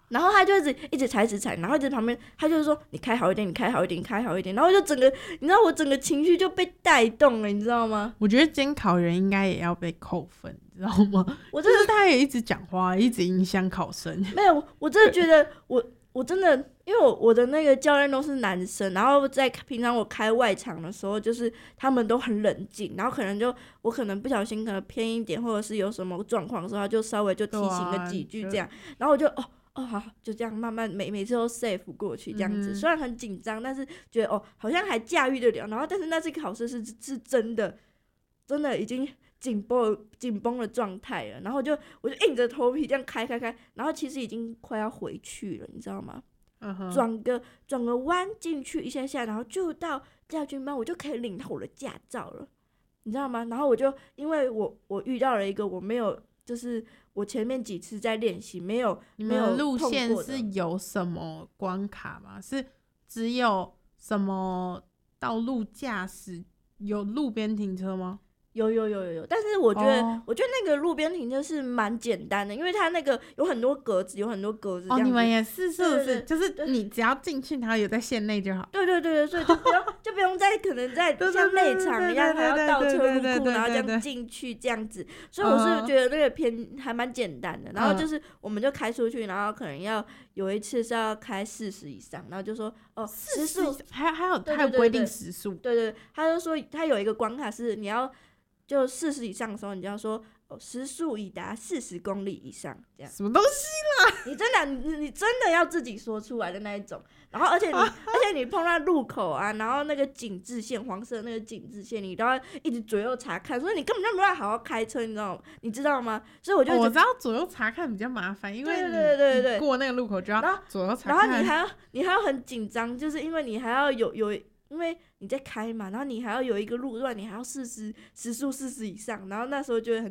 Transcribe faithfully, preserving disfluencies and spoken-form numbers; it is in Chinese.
然后他就一直一直踩一直踩，然后一直旁边他就说你开好一点，你开好一点，你开好一点，然后就整个你知道我整个情绪就被带动了，你知道吗？ 我觉得监考员应该也要被扣分，你知道吗？我就是他也一直讲话，一直影响考生。 没有，我真的觉得我我真的，因为我我的那个教练都是男生，然后在平常我开外场的时候，就是他们都很冷静，然后可能就我可能不小心可能偏一点，或者是有什么状况的时候，他就稍微就提醒个几句这样，啊、然后我就哦。哦，好，就这样慢慢每每次都 safe 过去，这样子、嗯、虽然很紧张，但是觉得哦，好像还驾驭得了。然后，但是那次考试是是真的，真的已经紧绷紧绷的状态了。然后就我就硬着头皮这样开开开，然后其实已经快要回去了，你知道吗？转、uh-huh. 个转个弯进去一下下，然后就到驾训班，我就可以领到我的驾照了，你知道吗？然后我就因为我我遇到了一个我没有就是。我前面几次在练习没有你们的路线是有什么关卡吗？是只有什么道路驾驶有路边停车吗？ 有有有有有，但是我觉得、oh. 我觉得那个路边停车是蛮简单的，因为它那个有很多格子，有很多格子这样子。 哦，你们也是是不是？就是你只要进去，它有在线内就好。 对对对对，所以就不用就不用再可能在像内场一样还要倒车入库，然后这样进去这样子。所以我是觉得那个偏还蛮简单的。然后就是我们就开出去，然后可能要有一次是要开四十以上，然后就说哦时速还还有还有规定时速。 对对，他就说他有一个关卡是你要。就四十以上的时候，你就要说哦，时速已达四十公里以上，这样。 什么东西啦？ 你真的，你你真的要自己说出来的那一种。然后，而且你，而且你碰到路口啊，然后那个警示线，黄色的那个警示线，你都要一直左右查看，所以你根本就没办法好好开车，你知道吗？你知道吗？所以我就、 哦、我知道左右查看比较麻烦，因为对对对对对， 过那个路口就要左右查看， 然后你还要你还要很紧张，就是因为你还要有有。因为你在开嘛，然后你还要有一个路段，你还要四十时速四十以上，然后那时候就会很